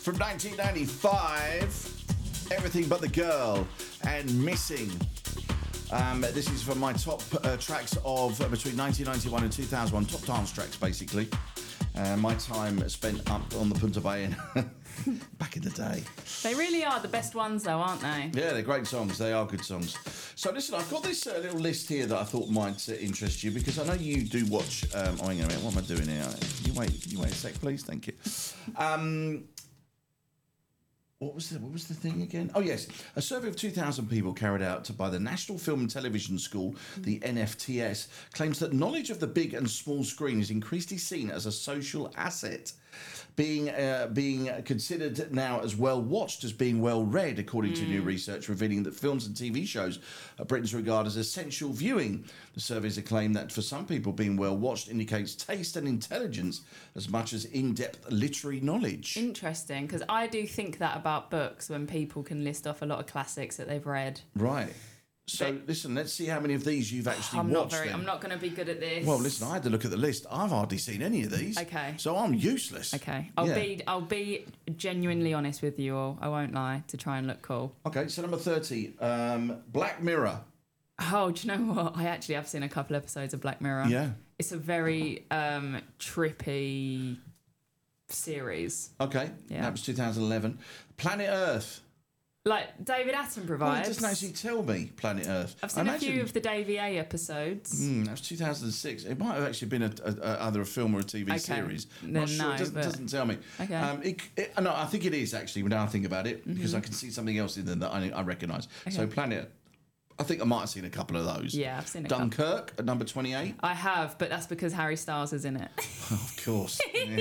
From 1995, Everything But the Girl and Missing. This is from my top tracks of between 1991 and 2001, top dance tracks, basically. My time spent up on the Punta Bay back in the day. They really are the best ones, though, aren't they? Yeah, they're great songs. They are good songs. So listen, I've got this little list here that I thought might interest you, because I know you do watch... hang on a minute, what am I doing here? You wait a sec, please. Thank you. What was the thing again? Oh, yes. A survey of 2,000 people carried out by the National Film and Television School, the NFTS, claims that knowledge of the big and small screen is increasingly seen as a social asset, being considered now as well watched as being well read, according to new research revealing that films and TV shows are Britons regard as essential viewing. The surveys claim that for some people, being well watched indicates taste and intelligence as much as in-depth literary knowledge. Interesting, because I do think that about books when people can list off a lot of classics that they've read. Right. So, listen, let's see how many of these you've actually watched. I'm not going to be good at this. Well, listen, I had to look at the list. I've hardly seen any of these. Okay. So I'm useless. Okay. I'll be genuinely honest with you all. I won't lie to try and look cool. Okay, so number 30, Black Mirror. Oh, do you know what? I actually have seen a couple episodes of Black Mirror. Yeah. It's a very trippy series. Okay, Yeah. that was 2011. Planet Earth. Like David Attenborough Well, vibes. it doesn't actually tell me Planet Earth. I've seen a few of the Davy A episodes. That was 2006. It might have actually been either a film or a TV series. Then Not sure. no, It doesn't tell me. Okay. No, I think it is actually. Now I think about it, because I can see something else in there that I recognise. Okay. So Planet. I think I might have seen a couple of those. Yeah, I've seen a couple. Dunkirk at number 28. I have, but that's because Harry Styles is in it. Of course.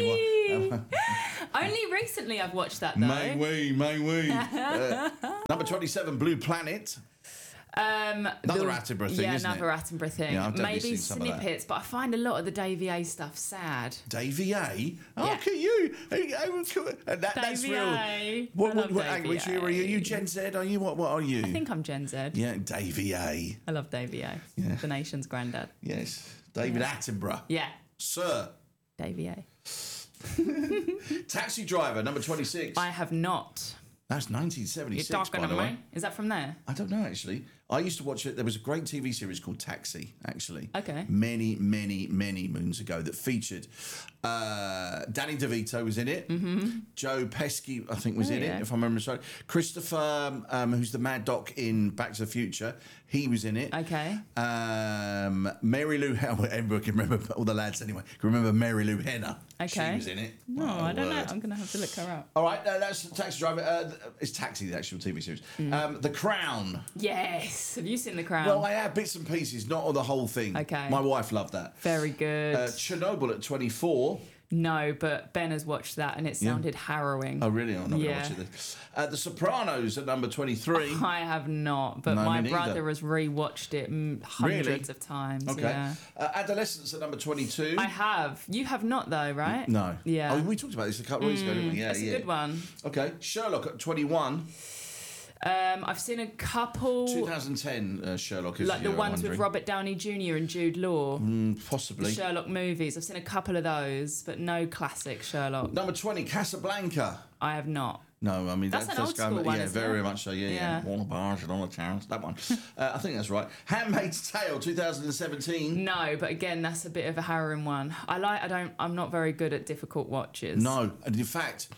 Only recently I've watched that though. May we. Number 27, Blue Planet. Another Attenborough thing, yeah, isn't another it? Attenborough thing. Yeah, I've definitely Maybe seen some of that. snippets, but I find a lot of the Davy A stuff sad. Davy A? Oh, Yeah. look at you. That's Davy real. A. What I love language Davy are you? A. Are you Gen Z? Are you? What are you? I think I'm Gen Z. Yeah, Davy A. I love Davy A. Yeah. The nation's granddad. Yes. David Attenborough. Yeah, Sir. Davy A. Taxi Driver, number 26. I have not. That's 1976, You're talking by to the way. me? Is that from there? I don't know, actually. I used to watch it. There was a great TV series called Taxi, actually. Okay. Many moons ago that featured Danny DeVito was in it. Mm-hmm. Joe Pesci, I think, was in it, if I remember right. Christopher, who's the Mad Doc in Back to the Future, he was in it. Okay. Mary Lou everyone can remember, all the lads anyway, can remember Mary Lou Henner. Okay. She was in it. No, My I don't know. word. I'm going to have to look her up. All right, that's Taxi Driver. It's Taxi, the actual TV series. The Crown. Yes. Have you seen The Crown? Well, I have bits and pieces, not the whole thing. Okay. My wife loved that. Very good. Chernobyl at 24. No, but Ben has watched that and it sounded harrowing. Oh, really? I'm not going to Yeah. watch it then. The Sopranos at number 23. I have not, but No, my me neither. brother has rewatched it hundreds of times. Okay. Yeah. Adolescence at number 22. I have. You have not, though, right? No. Yeah. Oh, we talked about this a couple of weeks ago, didn't we? Yeah, That's a good one. Okay. Sherlock at 21. I've seen a couple, 2010 Sherlock, if like the you're ones wondering. with Robert Downey Jr. and Jude Law. Possibly. The Sherlock movies. I've seen a couple of those, but no classic Sherlock. Number 20, Casablanca. I have not. No, I mean That's an old going, school one, yeah, isn't very it? much so. Yeah. Yeah. All the bars and all the towns. That one. I think that's right. Handmaid's Tale, 2017. No, but again, that's a bit of a harrowing one. I'm not very good at difficult watches. No, and in fact,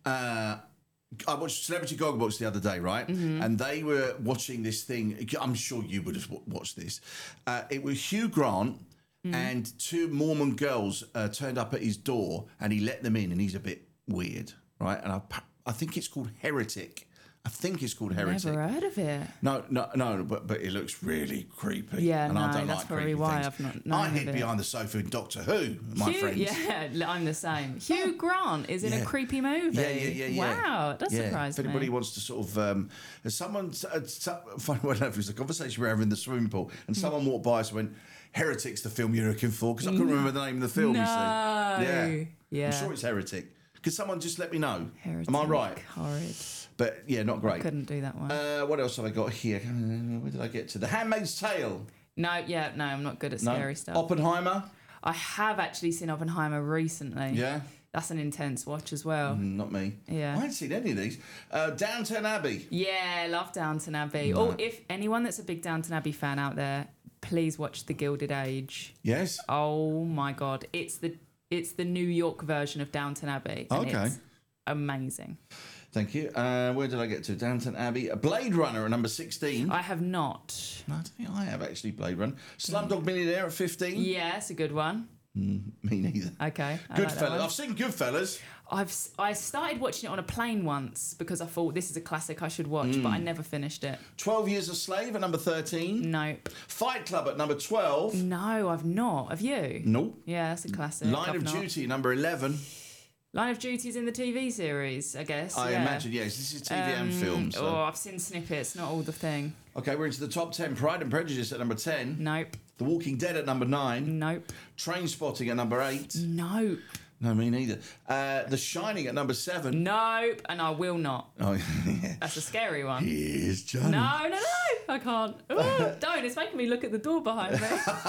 I watched Celebrity Gogglebox the other day, right? Mm-hmm. And they were watching this thing. I'm sure you would have watched this. It was Hugh Grant and two Mormon girls turned up at his door, and he let them in, and he's a bit weird, right? And I think it's called Heretic. I think it's called Heretic. Never heard of it. No, but it looks really creepy. Yeah, and no, I don't that's like probably creepy why things. I've not known I of hid it. behind the sofa in Doctor Who, my friends. Yeah, I'm the same. Hugh Grant is in a creepy movie. Yeah. Wow, that surprised If anybody me. wants to sort of, someone, funny enough, it was a conversation we were having in the swimming pool, and someone walked by us and went, Heretic's the film you're looking for, because I couldn't remember the name of the film, No. you see. Yeah. I'm sure it's Heretic. Could someone just let me know? Heretic, Am I right? Horrid. But yeah, not great. Couldn't do that one. What else have I got here? Where did I get to? The Handmaid's Tale. No, I'm not good at No. scary stuff. Oppenheimer. I have actually seen Oppenheimer recently. Yeah. That's an intense watch as well. Not me. Yeah. I hadn't seen any of these. Downton Abbey. Yeah, love Downton Abbey. Oh, if anyone that's a big Downton Abbey fan out there, please watch The Gilded Age. Yes. Oh my God, it's the New York version of Downton Abbey. And Okay. it's amazing. Thank you. Where did I get to? Downton Abbey. Blade Runner at number 16. I have not. No, I don't think I have actually Blade Runner. Slumdog Millionaire at 15. Yeah, it's a good one. Me neither. Okay. I like that Goodfellas. one. I've seen Goodfellas. I started watching it on a plane once because I thought this is a classic I should watch, but I never finished it. 12 Years a Slave at number 13. Nope. Fight Club at number 12. No, I've not. Have you? Nope. Yeah, that's a classic. Line I've of not. Duty, number 11. Line of Duty's in the TV series, I guess. I yeah. imagine, yes. This is TV and film. So. Oh, I've seen snippets, not all the thing. Okay, we're into the top 10. Pride and Prejudice at number 10. Nope. The Walking Dead at number 9. Nope. Train Spotting at number 8. Nope. No, me neither. The Shining at number 7. Nope. And I will not. Oh, yeah. That's a scary one. Here's Johnny. No, I can't. Ooh, don't. It's making me look at the door behind me.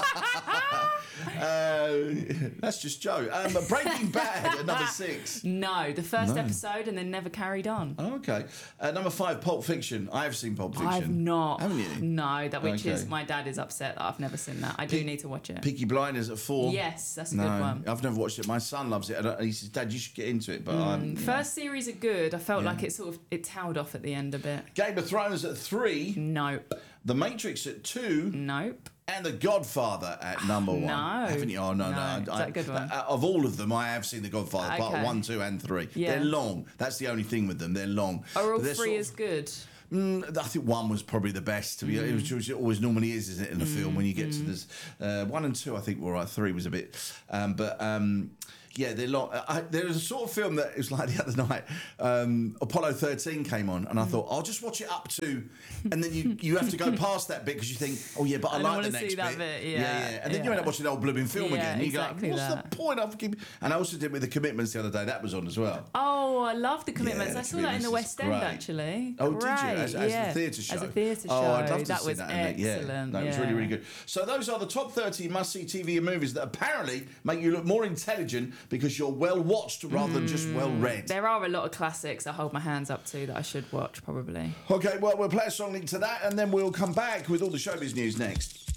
That's just Joe. Breaking Bad at number 6. No, the first episode and then never carried on. Oh, okay. Number 5, Pulp Fiction. I have seen Pulp Fiction. I've not. Haven't you? No, which is Okay. my dad is upset that I've never seen that. I do need to watch it. Peaky Blinders at 4. Yes, that's a No, good one. I've never watched it. My son loves it. And he says, Dad, you should get into it. But I'm... First series are good. I felt like it tailed off at the end a bit. Game of Thrones at 3. Nope. The Matrix at 2. Nope. And The Godfather at number 1. No. Haven't you? Oh, no. No. Is that a good one? Of all of them, I have seen The Godfather, part Okay. 1, 2, and 3. Yeah. They're long. That's the only thing with them. They're long. Are all But they're three sort as of- good? I think 1 was probably the best. To be it always normally is, isn't it, in a film when you get to this. 1 and 2, I think were right. 3 was a bit, yeah, they're long. There was a sort of film that it was like the other night. Apollo 13 came on, and I thought I'll just watch it up to, and then you have to go past that bit because you think, oh yeah, but I don't like wanna the next see that bit, yeah, and then you yeah. end up watching the old blooming film Yeah, again. And you exactly go, what's that. the point? And I also did with The Commitments the other day. That was on as well. Oh, I love The Commitments. Yeah, I saw that in the Commitments is West End, great. actually. Oh, did you? Great, As yeah. the theatre show? As a theatre show. Oh, I'd love to that see was that. excellent. That was really, really good. So those are the top 30 must-see TV and movies that apparently make you look more intelligent because you're well-watched rather than just well-read. There are a lot of classics I hold my hands up to that I should watch, probably. Okay, well, we'll play a song linked to that, and then we'll come back with all the showbiz news next.